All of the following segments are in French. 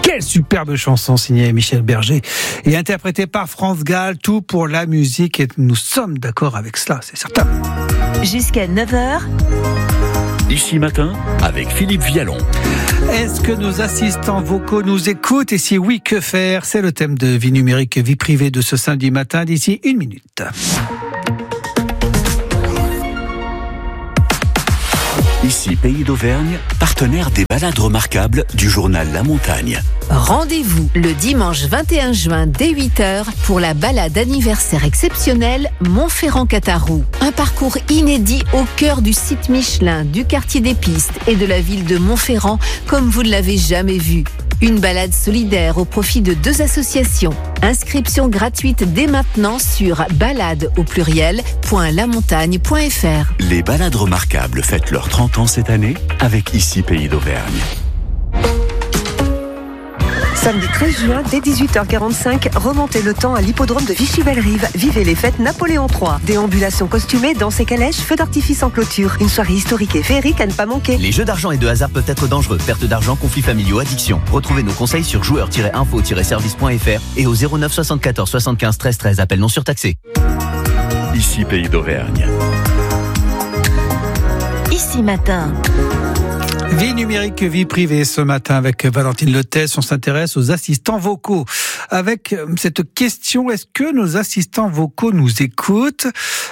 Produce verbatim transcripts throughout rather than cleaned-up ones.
Quelle superbe chanson signée Michel Berger et interprétée par France Gall, tout pour la musique, et nous sommes d'accord avec cela, c'est certain. Jusqu'à neuf heures. Ici Matin, avec Philippe Vialon. Est-ce que nos assistants vocaux nous écoutent? Et si oui, que faire? C'est le thème de Vie numérique, vie privée de ce samedi matin, d'ici une minute. Ici Pays d'Auvergne, partenaire des balades remarquables du journal La Montagne. Rendez-vous le dimanche vingt et un juin dès huit heures pour la balade anniversaire exceptionnelle Montferrand-Catharoux. Un parcours inédit au cœur du site Michelin, du quartier des Pistes et de la ville de Montferrand comme vous ne l'avez jamais vu. Une balade solidaire au profit de deux associations. Inscription gratuite dès maintenant sur balade au pluriel point lamontagne point fr. Les balades remarquables fêtent leurs trente ans cette année avec Ici Pays d'Auvergne. Samedi treize juin, dès dix-huit heures quarante-cinq, remontez le temps à l'hippodrome de Vichy-Bellerive. Vivez les fêtes Napoléon trois. Déambulation costumée, danse et calèche, feux d'artifice en clôture. Une soirée historique et féerique à ne pas manquer. Les jeux d'argent et de hasard peuvent être dangereux. Perte d'argent, conflits familiaux, addiction. Retrouvez nos conseils sur joueurs tiret info tiret service point fr et au zéro neuf soixante-quatorze soixante-quinze treize treize. Appel non surtaxé. Ici Pays d'Auvergne. Ici Matin. Vie numérique, vie privée ce matin avec Valentine Letès. On s'intéresse aux assistants vocaux avec cette question: est-ce que nos assistants vocaux nous écoutent?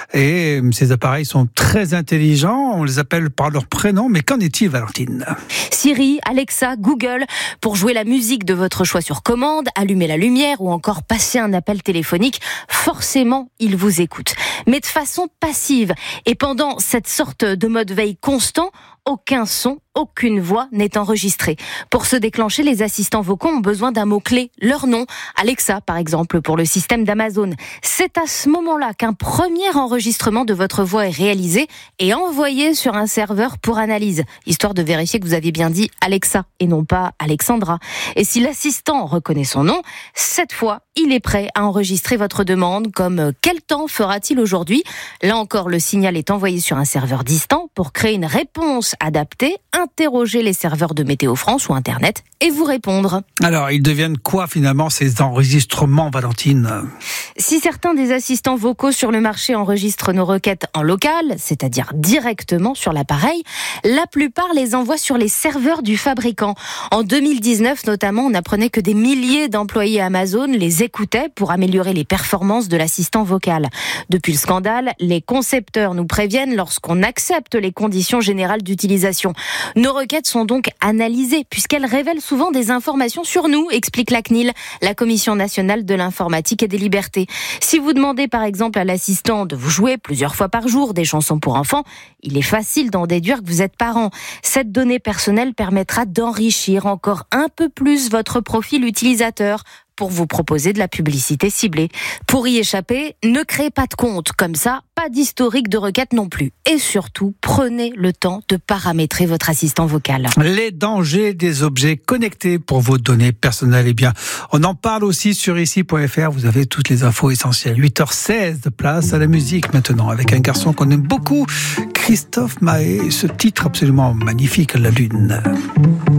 Et ces appareils sont très intelligents, on les appelle par leur prénom, mais qu'en est-il, Valentine? Siri, Alexa, Google, pour jouer la musique de votre choix sur commande, allumer la lumière ou encore passer un appel téléphonique, forcément, ils vous écoutent. Mais de façon passive. Et pendant cette sorte de mode veille constant, aucun son, aucune voix n'est enregistrée. Pour se déclencher, les assistants vocaux ont besoin d'un mot-clé, leur nom. Alexa, par exemple, pour le système d'Amazon. C'est à ce moment-là qu'un premier enregistrement de votre voix est réalisé et envoyé sur un serveur pour analyse, histoire de vérifier que vous aviez bien dit Alexa et non pas Alexandra. Et si l'assistant reconnaît son nom, cette fois, il est prêt à enregistrer votre demande, comme « Quel temps fera-t-il aujourd'hui ?» Là encore, le signal est envoyé sur un serveur distant pour créer une réponse adaptée, interroger les serveurs de Météo France ou Internet et vous répondre. Alors, ils deviennent quoi finalement ces enregistrements, Valentine? Si certains des assistants vocaux sur le marché enregistrent nos requêtes en local, c'est-à-dire directement sur l'appareil, la plupart les envoient sur les serveurs du fabricant. En deux mille dix-neuf notamment, on apprenait que des milliers d'employés Amazon les écoutaient pour améliorer les performances de l'assistant vocal. Depuis le scandale, les concepteurs nous préviennent lorsqu'on accepte les conditions générales d'utilisation. Nos requêtes sont donc analysées puisqu'elles révèlent souvent des informations sur nous, explique la C N I L, la Commission nationale de l'informatique et des libertés. Si vous demandez par exemple à l'assistant de vous jouer plusieurs fois par jour des chansons pour enfants, il est facile d'en déduire que vous êtes parent. Cette donnée personnelle permettra d'enrichir encore un peu plus votre profil utilisateur pour vous proposer de la publicité ciblée. Pour y échapper, ne créez pas de compte. Comme ça, pas d'historique de requête non plus. Et surtout, prenez le temps de paramétrer votre assistant vocal. Les dangers des objets connectés pour vos données personnelles. Eh bien, on en parle aussi sur ici point fr. Vous avez toutes les infos essentielles. huit heures seize, de place à la musique maintenant, avec un garçon qu'on aime beaucoup, Christophe Maé. Ce titre absolument magnifique, La Lune.